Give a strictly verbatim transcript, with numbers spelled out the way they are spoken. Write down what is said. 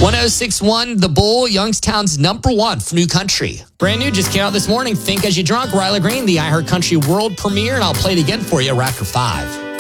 one oh six point one The Bull, Youngstown's number one for new country. Brand new, just came out this morning. Think As You Drunk, Ryla Green, the iHeart Country world premiere, and I'll play it again for you right after five.